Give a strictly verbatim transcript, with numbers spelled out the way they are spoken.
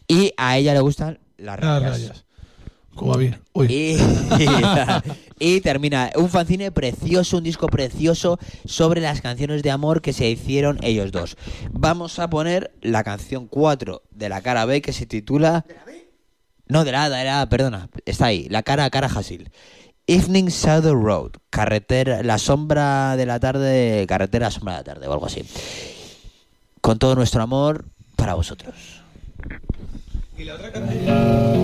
Y a ella le gustan las Las rayas. rayas. Como a mí. Uy. Y, y termina un fanzine precioso, un disco precioso sobre las canciones de amor que se hicieron ellos dos. Vamos a poner la canción cuatro de la cara B, que se titula... ¿De la B? No, de la A, de la A, perdona. Está ahí, la cara a cara Hasil. Evening Shadow Road, carretera, la sombra de la tarde, carretera sombra de la tarde o algo así. Con todo nuestro amor para vosotros. Y la otra canción.